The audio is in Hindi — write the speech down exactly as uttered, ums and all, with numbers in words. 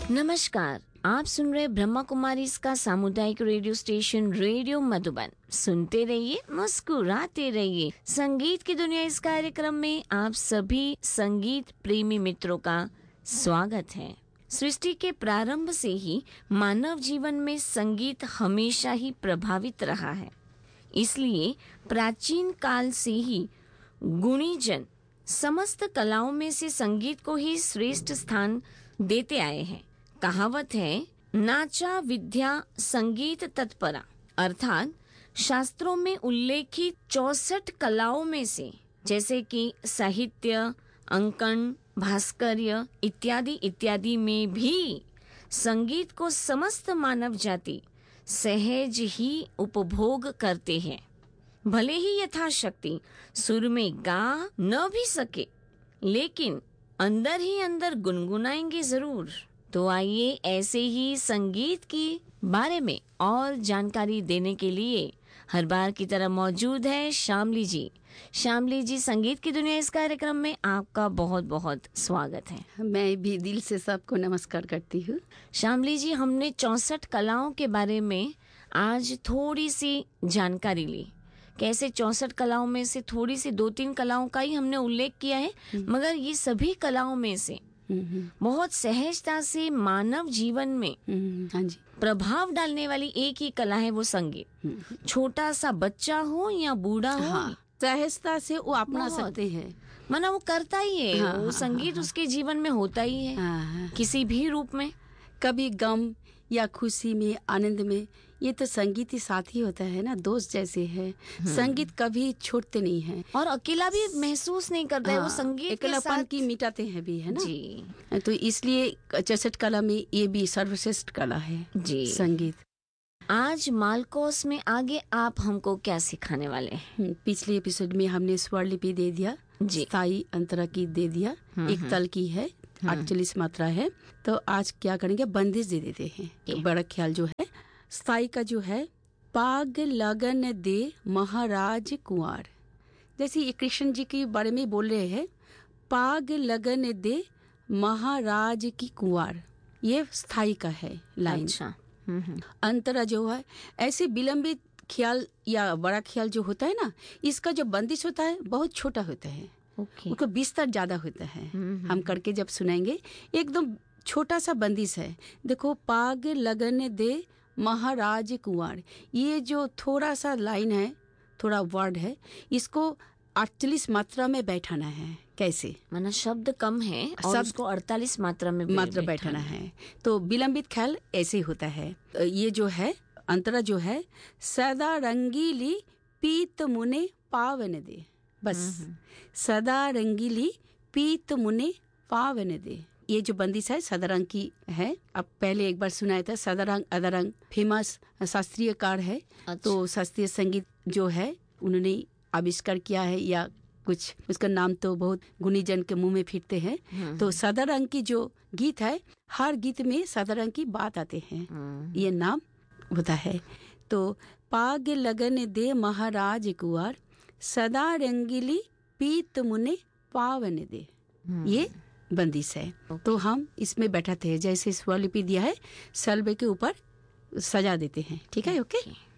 नमस्कार, आप सुन रहे ब्रह्मा कुमारी इसका सामुदायिक रेडियो स्टेशन रेडियो मधुबन। सुनते रहिए, मुस्कुराते रहिए। संगीत की दुनिया इस कार्यक्रम में आप सभी संगीत प्रेमी मित्रों का स्वागत है। सृष्टि के प्रारंभ से ही मानव जीवन में संगीत हमेशा ही प्रभावित रहा है। इसलिए प्राचीन काल से ही गुणीजन समस्त कलाओं में से संगीत को ही श्रेष्ठ स्थान देते आए हैं। कहावत है, नाचा विद्या संगीत तत्परा, अर्थात शास्त्रों में उल्लेखित चौसठ कलाओं में से जैसे कि साहित्य, अंकन, भास्कर्य इत्यादि इत्यादि में भी संगीत को समस्त मानव जाति सहज ही उपभोग करते हैं। भले ही यथाशक्ति सुर में गा न भी सके, लेकिन अंदर ही अंदर गुनगुनाएंगे जरूर। तो आइए ऐसे ही संगीत की बारे में और जानकारी देने के लिए हर बार की तरह मौजूद है शामली जी। शामली जी, संगीत की दुनिया इस कार्यक्रम में आपका बहुत बहुत स्वागत है। मैं भी दिल से सबको नमस्कार करती हूँ। शामली जी, हमने चौसठ कलाओं के बारे में आज थोड़ी सी जानकारी ली। कैसे चौसठ कलाओं में से थोड़ी सी दो तीन कलाओं का ही हमने उल्लेख किया है, मगर ये सभी कलाओं में से बहुत सहजता से मानव जीवन में हाँ जी प्रभाव डालने वाली एक ही कला है, वो संगीत। छोटा सा बच्चा हो या बूढ़ा हो, हाँ, सहजता से वो अपना सकते हैं। माना वो करता ही है। हाँ, वो हाँ, संगीत हाँ, उसके जीवन में होता ही है, हाँ, किसी भी रूप में। कभी गम या खुशी में, आनंद में, ये तो संगीत ही साथ ही होता है ना, दोस्त जैसे है। संगीत कभी छोड़ते नहीं है और अकेला भी महसूस नहीं करता है। हाँ, वो संगीत के अकेलापन साथ की मिटाते हैं भी, है ना जी। तो इसलिए चौसठ कला में ये भी सर्वश्रेष्ठ कला है जी, संगीत। आज मालकोस में आगे आप हमको क्या सिखाने वाले हैं? पिछले एपिसोड में हमने स्वर लिपि दे दिया, स्थाई अंतरा की दे दिया, एक तल की है, अड़तालीस मात्रा है। तो आज क्या करेंगे, बंदिश दे देते हैं। तो बड़ा ख्याल जो है स्थाई का जो है, पाग लगन दे महाराज कुंवर। जैसे ये कृष्ण जी के बारे में बोल रहे हैं, पाग लगन दे महाराज की कुंवर, ये स्थाई का है लाइन। अच्छा। अंतरा जो है ऐसे विलंबित ख्याल या बड़ा ख्याल जो होता है ना, इसका जो बंदिश होता है बहुत छोटा होता है। Okay. उसका विस्तार ज्यादा होता है। हम करके जब सुनाएंगे, एकदम छोटा सा बंदिश है। देखो, पाग लगन दे महाराज कुंवर, ये जो थोड़ा सा लाइन है, थोड़ा वर्ड है, इसको अड़तालीस मात्रा में बैठाना है। कैसे? माना शब्द कम है और शब्द उसको अड़तालीस मात्रा में मात्रा बैठाना है। तो विलंबित ख्याल ऐसे होता है। ये जो है अंतरा जो है, सदा रंगीली पीत मुने पावन दे, बस सदा रंगीली पीत मुने पावन दे। ये जो बंदिश है सदारंग की है। अब पहले एक बार सुनाया था, सदारंग अदारंग फेमस शास्त्रीय कार है। अच्छा। तो शास्त्रीय संगीत जो है उन्होंने आविष्कार किया है, या कुछ उसका नाम तो बहुत गुणीजन के मुंह में फिरते हैं। तो सदारंग की जो गीत है, हर गीत में सदारंग की बात आते हैं, ये नाम होता है। तो पाग लगन दे महाराज कुंवर, सदा रंगीली पीत मुने पावन दे, ये बंदिश है। तो हम इसमें बैठाते हैं, जैसे स्वरलिपि दिया है सलबे के ऊपर सजा देते हैं। ठीक है, ओके।